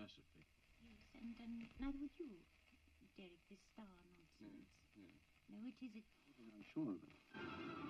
philosophy. Yes, and now would you, Derek, this star nonsense? Yeah. Now, which is it? I'm sure of it.